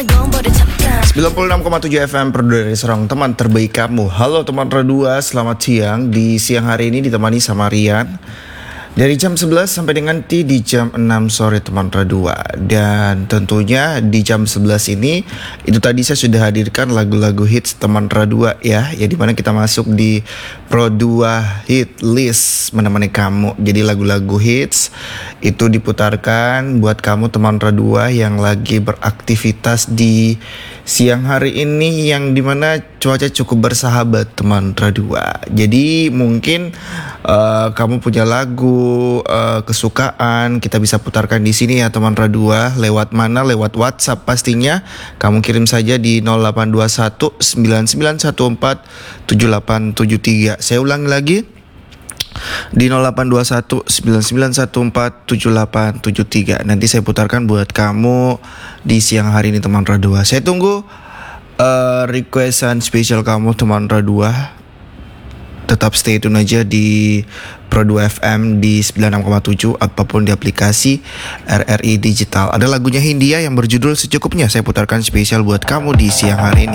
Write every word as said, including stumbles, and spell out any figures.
sembilan puluh enam koma tujuh F M Produksi dari seorang teman terbaik kamu. Halo teman Radua, selamat siang. Di siang hari ini ditemani sama Rian dari jam sebelas sampai dengan T di jam enam sore teman Radua. Dan tentunya di jam sebelas ini itu tadi saya sudah hadirkan lagu-lagu hits teman Radua ya, ya dimana kita masuk di Pro dua Hit List menemani kamu. Jadi lagu-lagu hits itu diputarkan buat kamu teman Radua yang lagi beraktivitas di siang hari ini, yang dimana cuaca cukup bersahabat teman Radua. Jadi mungkin uh, kamu punya lagu uh, kesukaan, kita bisa putarkan di sini ya teman Radua. Lewat mana? Lewat WhatsApp pastinya. Kamu kirim saja di nol delapan dua satu sembilan sembilan satu empat tujuh delapan tujuh tiga. Saya ulangi lagi di nol delapan dua satu sembilan sembilan satu empat tujuh delapan tujuh tiga. Nanti saya putarkan buat kamu di siang hari ini teman Radua. Saya tunggu uh, requestan spesial kamu teman Radua. Tetap stay tune aja di Pro dua F M di sembilan puluh enam koma tujuh apapun di aplikasi R R I Digital. Ada lagunya Hindia yang berjudul Secukupnya. Saya putarkan spesial buat kamu di siang hari ini.